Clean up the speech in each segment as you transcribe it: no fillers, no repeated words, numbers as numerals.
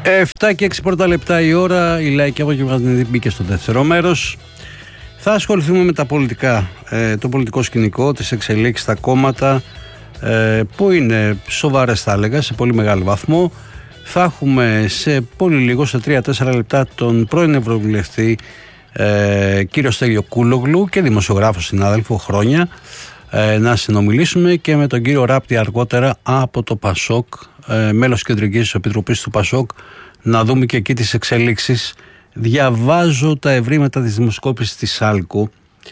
7 και 6 πρώτα λεπτά η ώρα, η Λαϊκή Απογευματινή μπήκε στο δεύτερο μέρος. Θα ασχοληθούμε με τα πολιτικά, το πολιτικό σκηνικό, τις εξελίξεις στα κόμματα, που είναι σοβαρές θα έλεγα, σε πολύ μεγάλο βαθμό. Θα έχουμε σε πολύ λίγο, σε 3-4 λεπτά, τον πρώην Ευρωβουλευτή κύριο Στέλιο Κούλογλου και δημοσιογράφο συνάδελφο χρόνια, να συνομιλήσουμε, και με τον κύριο Ράπτη αργότερα από το Πασόκ, μέλος κεντρικής επιτροπής του Πασόκ, να δούμε και εκεί τις εξελίξεις. Διαβάζω τα ευρήματα της δημοσκόπησης της Άλκο.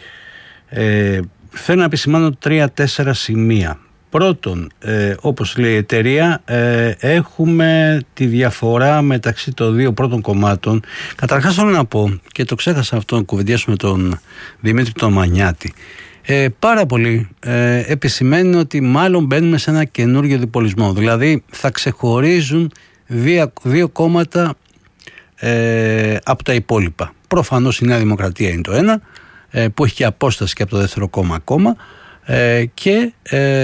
Θέλω να επισημάνω 3-4 σημεία. Πρώτον, όπως λέει η εταιρεία, έχουμε τη διαφορά μεταξύ των δύο πρώτων κομμάτων. Καταρχάς θέλω να πω, και το ξέχασα αυτό να κουβεντιάσουμε τον Δημήτρη τον Μανιάτη, πάρα πολύ επισημαίνει ότι μάλλον μπαίνουμε σε ένα καινούργιο διπολισμό. Δηλαδή θα ξεχωρίζουν δύο κόμματα από τα υπόλοιπα. Προφανώς η Νέα Δημοκρατία είναι το ένα, που έχει και απόσταση και από το δεύτερο κόμμα ακόμα, και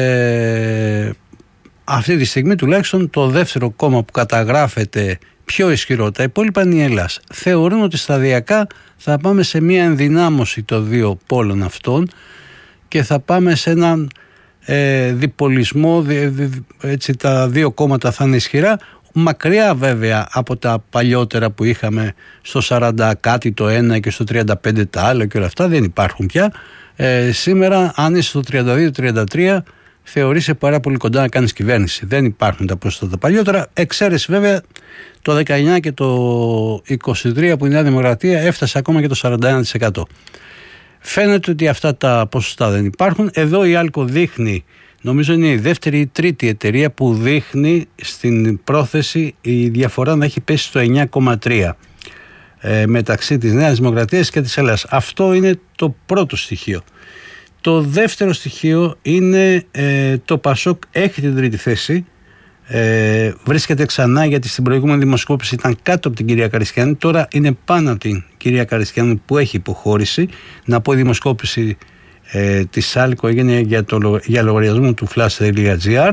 αυτή τη στιγμή τουλάχιστον το δεύτερο κόμμα που καταγράφεται πιο ισχυρό, τα υπόλοιπα είναι η Ελλάς. Θεωρούν ότι σταδιακά θα πάμε σε μια ενδυνάμωση των δύο πόλων αυτών και θα πάμε σε έναν διπολισμό, έτσι τα δύο κόμματα θα είναι ισχυρά, μακριά βέβαια από τα παλιότερα που είχαμε στο 40 κάτι το ένα και στο 35 τα άλλα και όλα αυτά, δεν υπάρχουν πια. Σήμερα αν είσαι στο 32-33 θεωρείσαι πάρα πολύ κοντά να κάνεις κυβέρνηση. Δεν υπάρχουν τα ποσοστά τα παλιότερα, εξαίρεση βέβαια το 19 και το 23 που η Νέα Δημοκρατία έφτασε ακόμα και το 41%. Φαίνεται ότι αυτά τα ποσοστά δεν υπάρχουν. Εδώ η Άλκο δείχνει, νομίζω είναι η δεύτερη ή τρίτη εταιρεία που δείχνει στην πρόθεση η διαφορά να έχει πέσει στο 9,3 μεταξύ της Νέας Δημοκρατίας και της Ελλάδας. Αυτό είναι το πρώτο στοιχείο. Το δεύτερο στοιχείο είναι το Πασόκ έχει την τρίτη θέση, βρίσκεται ξανά, γιατί στην προηγούμενη δημοσκόπηση ήταν κάτω από την κυρία Καριστιανή, τώρα είναι πάνω από την κυρία Καριστιανή που έχει υποχώρηση. Να πω, η δημοσκόπηση της Άλκο έγινε για λογαριασμό του flash.gr.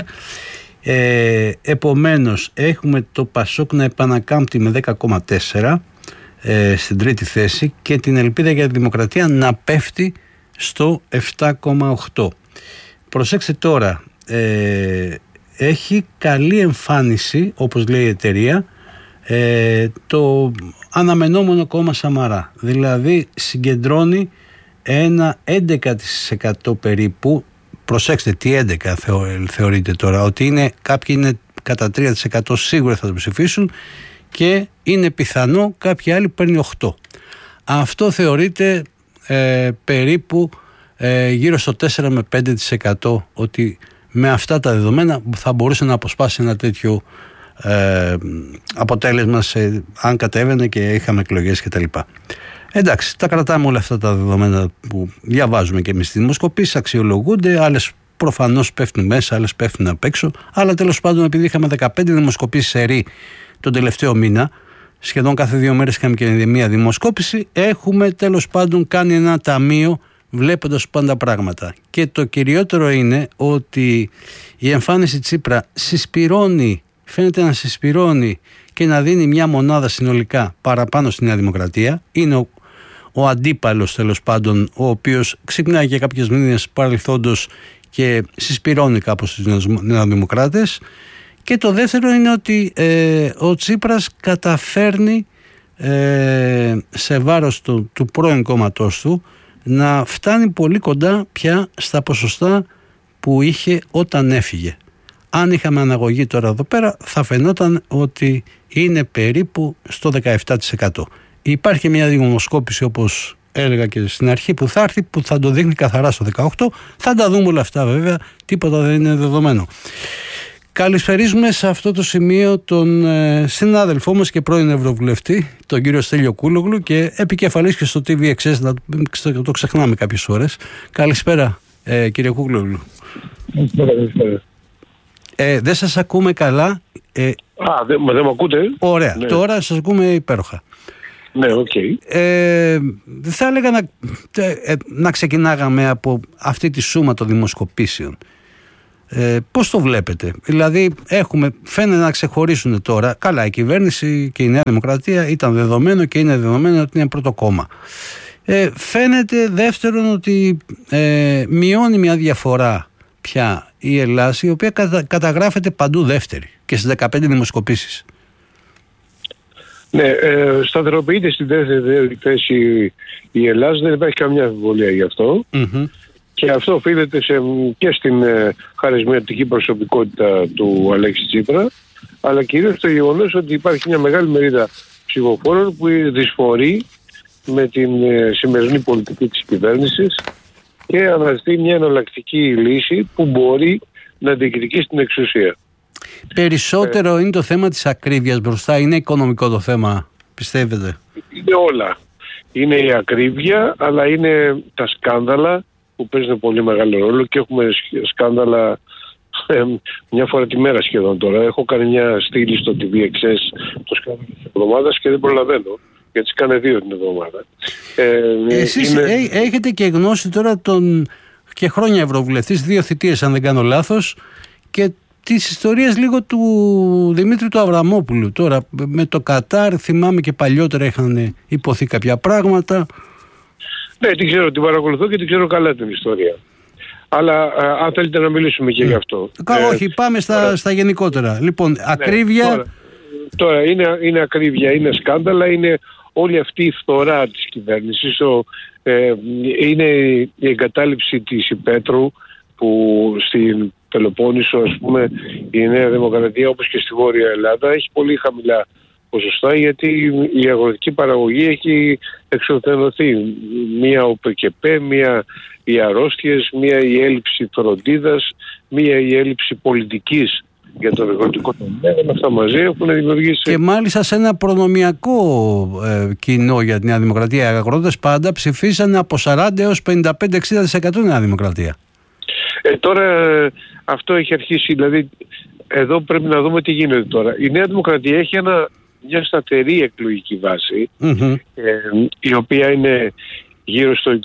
Επομένως έχουμε το Πασόκ να επανακάμπτει με 10,4 στην τρίτη θέση και την Ελπίδα για τη Δημοκρατία να πέφτει στο 7,8. Προσέξτε τώρα, έχει καλή εμφάνιση, όπως λέει η εταιρεία, το αναμενόμενο κόμμα Σαμαρά. Δηλαδή συγκεντρώνει ένα 11% περίπου. Προσέξτε τι 11 θεωρείτε τώρα, ότι είναι, κάποιοι είναι κατά 3% σίγουρα θα το ψηφίσουν και είναι πιθανό κάποιοι άλλοι που παίρνει 8. Αυτό θεωρείται περίπου γύρω στο 4 με 5%, ότι με αυτά τα δεδομένα θα μπορούσε να αποσπάσει ένα τέτοιο αποτέλεσμα αν κατέβαινε και είχαμε εκλογές κτλ. Εντάξει, τα κρατάμε όλα αυτά τα δεδομένα που διαβάζουμε και εμείς στη δημοσκοπήσεις, αξιολογούνται, άλλες προφανώς πέφτουν μέσα, άλλες πέφτουν απ' έξω, αλλά τέλος πάντων, επειδή είχαμε 15 δημοσκοπήσεις σερί τον τελευταίο μήνα, σχεδόν κάθε 2 μέρες είχαμε και μία δημοσκόπηση, έχουμε τέλος πάντων κάνει ένα ταμείο βλέποντας πάντα πράγματα. Και το κυριότερο είναι ότι η εμφάνιση Τσίπρα συσπυρώνει, φαίνεται να συσπυρώνει και να δίνει μια μονάδα συνολικά παραπάνω στη Νέα Δημοκρατία. Είναι ο αντίπαλος τέλος πάντων, ο οποίος ξυπνάει και κάποιες μήνες παρελθόντος και συσπυρώνει κάπως τους νεοδημοκράτες. Και το δεύτερο είναι ότι ο Τσίπρας καταφέρνει σε βάρος του πρώην κόμματός του να φτάνει πολύ κοντά πια στα ποσοστά που είχε όταν έφυγε. Αν είχαμε αναγωγή τώρα εδώ πέρα θα φαινόταν ότι είναι περίπου στο 17%. Υπάρχει μια δημοσκόπηση, όπως έλεγα και στην αρχή, που θα έρθει, που θα το δείχνει καθαρά στο 18%. Θα τα δούμε όλα αυτά βέβαια, τίποτα δεν είναι δεδομένο. Καλησπερίζουμε σε αυτό το σημείο τον συνάδελφό μας και πρώην Ευρωβουλευτή, τον κύριο Στέλιο Κούλογλου, και επικεφαλής και στο TVXS, το ξεχνάμε κάποιες φορές. Καλησπέρα κύριε Κούλογλου. Καλησπέρα. Δεν σας ακούμε καλά. Δεν με ακούτε? Ωραία, ναι. Τώρα σας ακούμε υπέροχα. Ναι, οκ. Θα έλεγα να ξεκινάγαμε από αυτή τη σούμα των δημοσκοπήσεων. Πώς το βλέπετε? Δηλαδή φαίνεται να ξεχωρίσουν τώρα. Καλά, η κυβέρνηση και η Νέα Δημοκρατία ήταν δεδομένο και είναι δεδομένο ότι είναι πρώτο κόμμα. Φαίνεται δεύτερον ότι μειώνει μια διαφορά πια η Ελλάς, η οποία καταγράφεται παντού δεύτερη και στις 15 δημοσκοπήσεις. Ναι, σταθεροποιείται στην δεύτερη θέση η Ελλάς, δεν υπάρχει καμιά αμφιβολία γι' αυτό. Και αυτό οφείλεται και στην χαρισματική προσωπικότητα του Αλέξη Τσίπρα, αλλά κυρίως στο γεγονός ότι υπάρχει μια μεγάλη μερίδα ψηφοφόρων που δυσφορεί με την σημερινή πολιτική της κυβέρνησης και αναζητεί μια εναλλακτική λύση που μπορεί να διεκδικήσει την εξουσία. Περισσότερο είναι το θέμα της ακρίβειας μπροστά, είναι οικονομικό το θέμα, πιστεύετε? Είναι όλα. Είναι η ακρίβεια, αλλά είναι τα σκάνδαλα που παίζουν πολύ μεγάλο ρόλο και έχουμε σκάνδαλα μια φορά τη μέρα σχεδόν τώρα. Έχω κάνει μια στήλη στο TVXS το σκάνδαλο της εβδομάδας και δεν προλαβαίνω, γιατί σκάνε 2 την εβδομάδα. Εσείς έχετε και γνώση τώρα και χρόνια ευρωβουλευτής, 2 θητείες αν δεν κάνω λάθος, και τις ιστορίες λίγο του Δημήτρη του Αβραμόπουλου. Τώρα με το Κατάρ θυμάμαι και παλιότερα είχαν υποθεί κάποια πράγματα. Ναι, την παρακολουθώ και την ξέρω καλά την ιστορία. Αλλά αν θέλετε να μιλήσουμε και γι' αυτό. Όχι, πάμε στα γενικότερα. Λοιπόν, ακρίβεια. Τώρα είναι ακρίβεια, είναι σκάνδαλα, είναι όλη αυτή η φθορά της κυβέρνησης. Είναι η εγκατάλειψη της Υπέτρου που στην Πελοπόννησο, ας πούμε, η Νέα Δημοκρατία, όπως και στη Βόρεια Ελλάδα, έχει πολύ χαμηλά ποσοστά, γιατί η αγροτική παραγωγή έχει εξωθενωθεί. Μία ο ΠΚΠ, μία οι αρρώστιες, μία η έλλειψη φροντίδας, μία η έλλειψη πολιτικής για το αγροτικό τομέα. Με αυτά μαζί έχουν δημιουργήσει. Και μάλιστα σε ένα προνομιακό κοινό για τη Νέα Δημοκρατία. Οι αγρότες πάντα ψηφίσαν από 40 έως 55-60% Νέα Δημοκρατία. Τώρα αυτό έχει αρχίσει, δηλαδή εδώ πρέπει να δούμε τι γίνεται τώρα. Η Νέα Δημοκρατία έχει μια σταθερή εκλογική βάση, η οποία είναι γύρω στο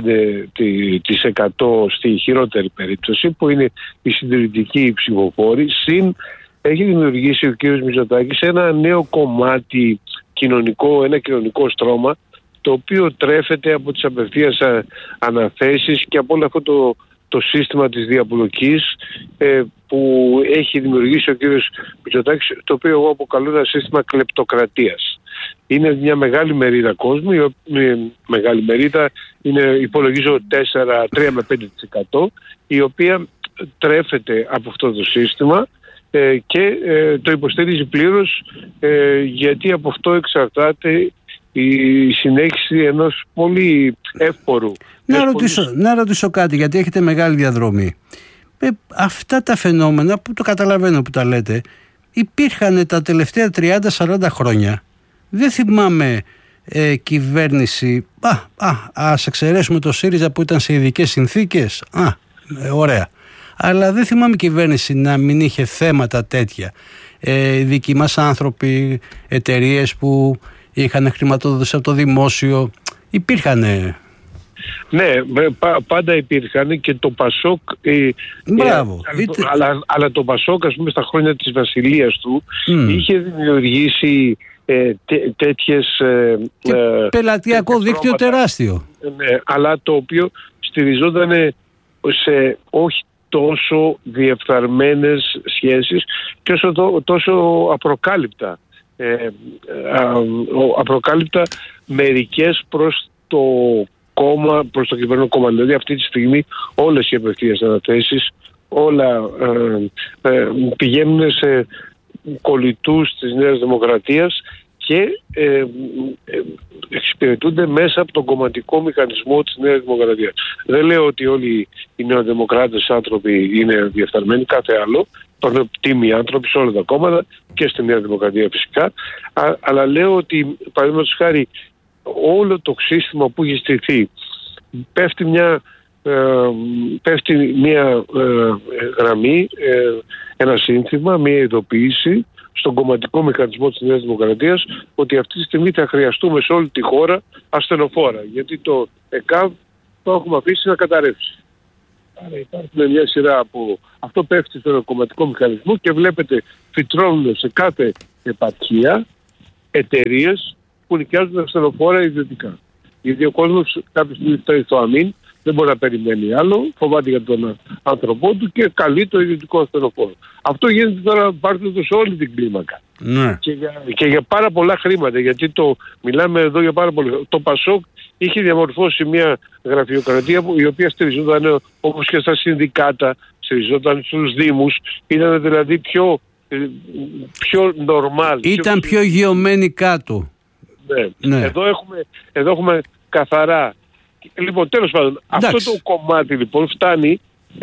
25% στη χειρότερη περίπτωση, που είναι η συντηρητική ψηφοφόρη. Έχει δημιουργήσει ο κ. Μητσοτάκης ένα νέο κομμάτι κοινωνικό, ένα κοινωνικό στρώμα, το οποίο τρέφεται από τις απευθείας αναθέσεις και από όλο αυτό το σύστημα της διαπλοκής που έχει δημιουργήσει ο κύριος Μητσοτάκης, το οποίο εγώ αποκαλώ ένα σύστημα κλεπτοκρατίας. Είναι μια μεγάλη μερίδα κόσμου, η μεγάλη μερίδα είναι, υπολογίζω, 3 με 5%, η οποία τρέφεται από αυτό το σύστημα και το υποστηρίζει πλήρως, γιατί από αυτό εξαρτάται η συνέχιση ενός πολύ εύπορου. Να ρωτήσω κάτι, γιατί έχετε μεγάλη διαδρομή. Αυτά τα φαινόμενα που το καταλαβαίνω που τα λέτε, υπήρχαν τα τελευταία 30-40 χρόνια. Δεν θυμάμαι κυβέρνηση. Ας εξαιρέσουμε το ΣΥΡΙΖΑ που ήταν σε ειδικές συνθήκες. Ωραία. Αλλά δεν θυμάμαι κυβέρνηση να μην είχε θέματα τέτοια. Δικοί μας άνθρωποι, εταιρείες που είχαν χρηματοδότηση από το δημόσιο. Υπήρχανε. Ναι, πάντα υπήρχαν και το ΠΑΣΟΚ. Μπράβο. Αλλά το ΠΑΣΟΚ, ας πούμε, στα χρόνια της βασιλείας του, είχε δημιουργήσει τέτοιες. Πελατειακό δίκτυο τεράστιο. Ναι, αλλά το οποίο στηριζόταν σε όχι τόσο διεφθαρμένες σχέσεις και τόσο απροκάλυπτα. Απροκάλυπτα μερικές προς το κόμμα, προς το κυβερνό κόμμα. Δηλαδή αυτή τη στιγμή όλες οι απευθείας αναθέσεις, όλα πηγαίνουν σε κολλητούς της Νέας Δημοκρατίας και εξυπηρετούνται μέσα από τον κομματικό μηχανισμό της Νέας Δημοκρατίας. Δεν λέω ότι όλοι οι νεοδημοκράτες άνθρωποι είναι διεφθαρμένοι, κάθε άλλο. Υπάρχουν τίμοι άνθρωποι σε όλα τα κόμματα και στη Νέα Δημοκρατία φυσικά. Αλλά λέω ότι, παραδείγματος χάρη, όλο το σύστημα που έχει στηθεί, πέφτει μια γραμμή, ένα σύνθημα, μια ειδοποίηση στον κομματικό μηχανισμό της Νέας Δημοκρατίας ότι αυτή τη στιγμή θα χρειαστούμε σε όλη τη χώρα ασθενοφόρα, γιατί το ΕΚΑΒ το έχουμε αφήσει να καταρρεύσει. Άρα υπάρχουν μια σειρά από... Αυτό πέφτει στον κομματικό μηχανισμό και βλέπετε φυτρώνουν σε κάθε επαρχία εταιρείες που νοικιάζουν ασθενοφόρα ιδιωτικά. Γιατί ο κόσμος κάποια στιγμή φτάνει στο αμήν, δεν μπορεί να περιμένει άλλο, φοβάται για τον άνθρωπό του και καλεί το ιδιωτικό ασθενοφόρο. Αυτό γίνεται τώρα πάρτε σε όλη την κλίμακα. Ναι. Και για πάρα πολλά χρήματα, γιατί μιλάμε εδώ για πάρα πολλά. Το Πασόκ είχε διαμορφώσει μια γραφειοκρατία η οποία στηριζόταν όπως και στα συνδικάτα, στηριζόταν στους δήμους, ήταν δηλαδή πιο normal. Ήταν πιο γεωμένη κάτω. Ναι. Εδώ έχουμε καθαρά. Λοιπόν, τέλος πάντων, αυτό το κομμάτι λοιπόν φτάνει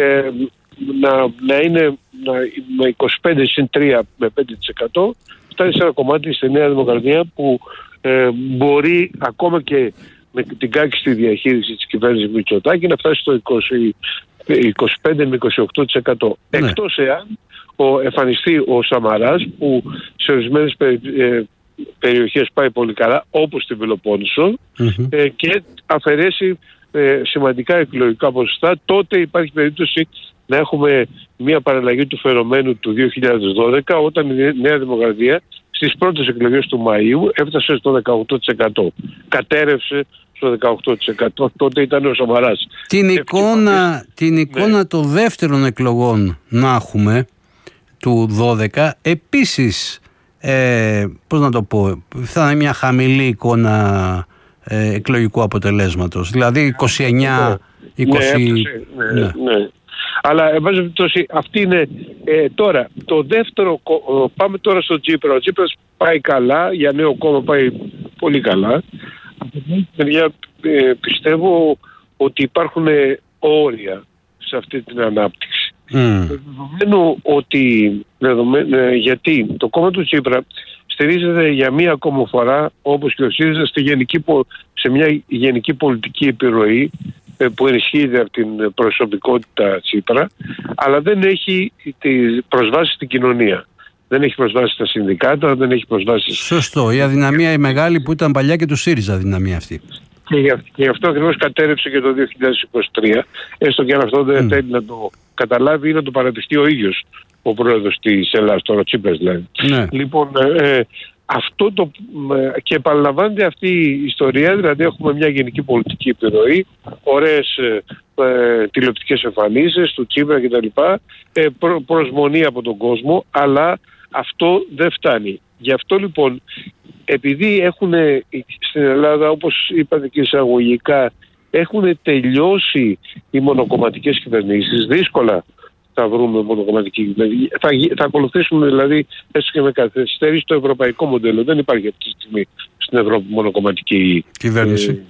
να είναι με 25 συν 3 με 5%, φτάνει σε ένα κομμάτι στη Νέα Δημοκρατία που μπορεί ακόμα και με την κάκιστη διαχείριση της κυβέρνησης Μητσοτάκη να φτάσει στο 25 με 28%. Εκτός εάν εμφανιστεί ο Σαμαράς που σε ορισμένες περιοχές πάει πολύ καλά, όπως στην Πελοπόννησο, και αφαιρέσει σημαντικά εκλογικά ποσοστά, τότε υπάρχει περίπτωση να έχουμε μια παραλλαγή του φαινομένου του 2012, όταν η Νέα Δημοκρατία στις πρώτες εκλογές του Μαΐου έφτασε στο 18%. Κατέρευσε στο 18%. Τότε ήταν ο Σαμαράς. Την εικόνα των δεύτερων εκλογών να έχουμε του 12 επίσης, πώς να το πω, θα είναι μια χαμηλή εικόνα εκλογικού αποτελέσματος. Δηλαδή 29, 20... Ναι. Αλλά εν πάση περιπτώσει αυτή είναι τώρα το δεύτερο. Πάμε τώρα στο Τσίπρα. Ο Τσίπρας πάει καλά, για νέο κόμμα πάει πολύ καλά. Από την άλλη μεριά πιστεύω ότι υπάρχουν όρια σε αυτή την ανάπτυξη. Δεδομένου ότι γιατί το κόμμα του Τσίπρα στηρίζεται για μία ακόμα φορά, όπως και ο ΣΥΡΙΖΑ, σε μια γενική πολιτική επιρροή που ενισχύεται από την προσωπικότητα Τσίπρα, αλλά δεν έχει προσβάσει στην κοινωνία. Δεν έχει προσβάσει στα συνδικάτα, δεν έχει προσβάσει... Σωστό. Η αδυναμία η μεγάλη που ήταν παλιά και του ΣΥΡΙΖΑ, αδυναμία αυτή. Και γι' αυτό ακριβώς κατέρευσε και το 2023, έστω και αν αυτό δεν θέλει να το καταλάβει ή να το παραδεχτεί ο ίδιος ο πρόεδρος της Ελλάδας, τώρα Τσίπρας δηλαδή. Ναι. Λοιπόν, και επαναλαμβάνεται αυτή η ιστορία, δηλαδή έχουμε μια γενική πολιτική επιρροή, ωραίες τηλεοπτικές εμφανίσεις του Τσίπρα κτλ, προσμονή από τον κόσμο, αλλά αυτό δεν φτάνει. Γι' αυτό λοιπόν, επειδή έχουν στην Ελλάδα, όπως είπατε και εισαγωγικά, έχουν τελειώσει οι μονοκομματικές κυβερνήσεις, δύσκολα θα βρούμε μονοκομματική κυβέρνηση. Θα ακολουθήσουμε δηλαδή έστω και με καθυστέρηση το ευρωπαϊκό μοντέλο. Δεν υπάρχει αυτή τη στιγμή στην Ευρώπη μονοκομματική κυβέρνηση.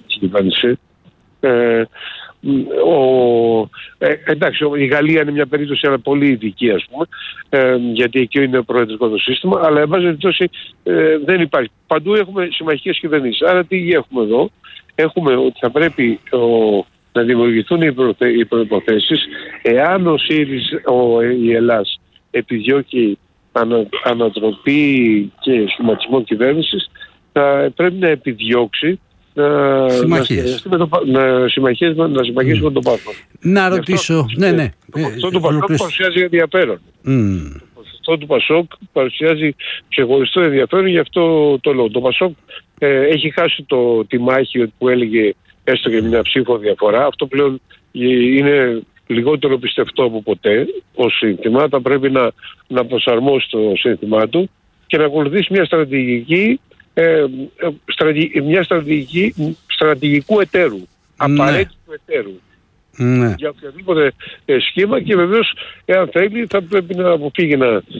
Εντάξει, η Γαλλία είναι μια περίπτωση αλλά πολύ ειδική, ας πούμε, γιατί εκεί είναι προεδρικό το σύστημα, αλλά εν πάση περιπτώσει δεν υπάρχει. Παντού έχουμε συμμαχικές κυβερνήσεις. Άρα τι έχουμε εδώ? Έχουμε ότι θα πρέπει να δημιουργηθούν οι προϋποθέσεις, εάν ο ΣΥΡΙΖΑ, η Ελλάς επιδιώκει ανατροπή και σχηματισμό κυβέρνησης, θα πρέπει να επιδιώξει να συμμαχίσει με τον Πάσο. Να ρωτήσω, ναι. Αυτό το Πασόκ παρουσιάζει ενδιαφέρον. Αυτό του Πασόκ παρουσιάζει ξεχωριστό ενδιαφέρον, γι' αυτό το λόγο. Το Πασόκ έχει χάσει τη μάχη που έλεγε έστω και μια ψήφο διαφορά. Αυτό πλέον είναι λιγότερο πιστευτό από ποτέ ως σύνθημα. Θα πρέπει να προσαρμόσει το σύνθημά του και να ακολουθήσει μια στρατηγική στρατηγικού εταίρου, απαραίτητου εταίρου. Ναι. Για οποιαδήποτε σχήμα, και βεβαίως εάν θέλει θα πρέπει να αποφύγει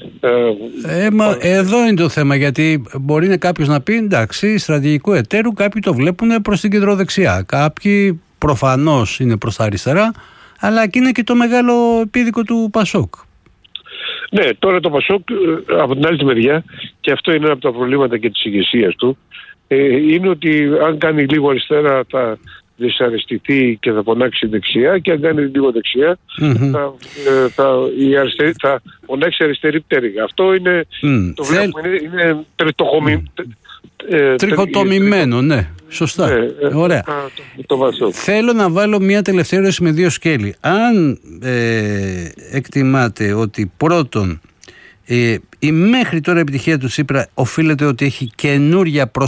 εδώ είναι το θέμα, γιατί μπορεί να κάποιος να πει εντάξει, στρατηγικού εταίρου, κάποιοι το βλέπουν προς την κεντροδεξιά, κάποιοι προφανώς είναι προς τα αριστερά, αλλά και είναι και το μεγάλο επίδικο του Πασόκ. Ναι, τώρα το Πασόκ από την άλλη μεριά, και αυτό είναι ένα από τα προβλήματα και της ηγεσίας του, είναι ότι αν κάνει λίγο αριστερά θα δυσαρεστηθεί και θα πονάξει δεξιά, και αν κάνει λίγο δεξιά θα πονάξει αριστερή πτέρυγα. Αυτό είναι το βλέπουμε, είναι Τριχοτομημένο, ναι. Σωστά. Ωραία. Θέλω να βάλω μια τελευταία ερώτηση με δύο σκέλη. Αν εκτιμάτε ότι πρώτον η μέχρι τώρα επιτυχία του Τσίπρα οφείλεται ότι έχει καινούρια